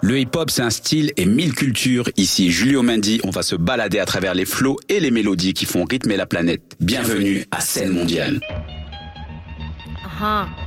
Le hip-hop, c'est un style et 1000 cultures. Ici, Julio Mendy, on va se balader à travers les flots et les mélodies qui font rythmer la planète. Bienvenue à Scène Mondiale. Uh-huh.